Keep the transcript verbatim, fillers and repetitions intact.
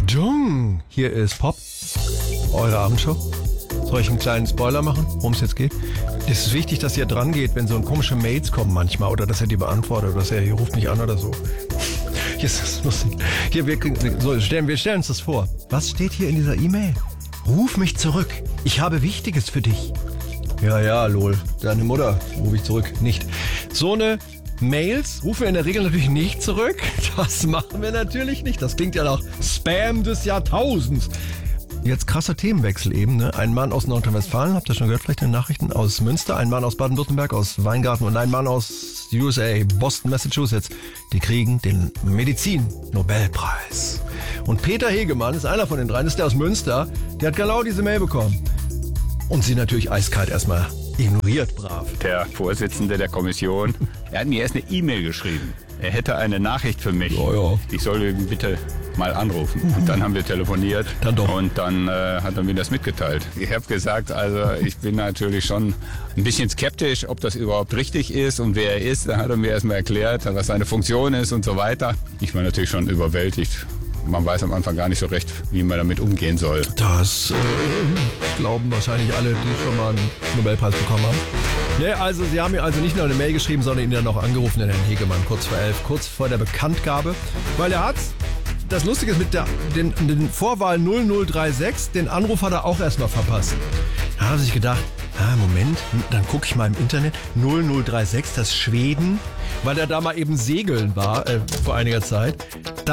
Achtung, hier ist Pop, eure Abendshow. Soll ich einen kleinen Spoiler machen, worum es jetzt geht? Es ist wichtig, dass ihr dran geht, wenn so ein komische Mails kommen manchmal oder dass er die beantwortet oder dass er hier ruft mich an oder so. Hier ist das lustig. Hier, wir, so, stellen, wir stellen uns das vor. Was steht hier in dieser E-Mail? Ruf mich zurück. Ich habe Wichtiges für dich. Ja, ja, lol. Deine Mutter rufe ich zurück. Nicht. So eine Mails rufen wir in der Regel natürlich nicht zurück. Das machen wir natürlich nicht. Das klingt ja nach Spam des Jahrtausends. Jetzt krasser Themenwechsel eben. Ne? Ein Mann aus Nordrhein-Westfalen, habt ihr schon gehört vielleicht in den Nachrichten, aus Münster. Ein Mann aus Baden-Württemberg, aus Weingarten und ein Mann aus U S A, Boston, Massachusetts. Die kriegen den Medizin-Nobelpreis. Und Peter Hegemann ist einer von den dreien, ist der aus Münster. Der hat genau diese Mail bekommen. Und sie natürlich eiskalt erstmal ignoriert, brav. Der Vorsitzende der Kommission, er hat mir erst eine E-Mail geschrieben. Er hätte eine Nachricht für mich. Ja, ja. Ich soll ihn bitte mal anrufen. Und dann haben wir telefoniert. Dann doch. Und dann äh, hat er mir das mitgeteilt. Ich habe gesagt, also ich bin natürlich schon ein bisschen skeptisch, ob das überhaupt richtig ist und wer er ist. Da hat er mir erstmal erklärt, was seine Funktion ist und so weiter. Ich war natürlich schon überwältigt. Man weiß am Anfang gar nicht so recht, wie man damit umgehen soll. Das äh, glauben wahrscheinlich alle, die schon mal einen Nobelpreis bekommen haben. Ne, also sie haben mir also nicht nur eine Mail geschrieben, sondern ihn dann noch angerufen, den Herrn Hegemann, kurz vor elf, kurz vor der Bekanntgabe. Weil er hat, das Lustige ist, mit der den, den Vorwahl null null drei sechs, den Anruf hat er auch erst noch verpasst. Da hat er sich gedacht, ah, Moment, dann gucke ich mal im Internet, null null drei sechs, das Schweden, weil er da mal eben segeln war äh, vor einiger Zeit.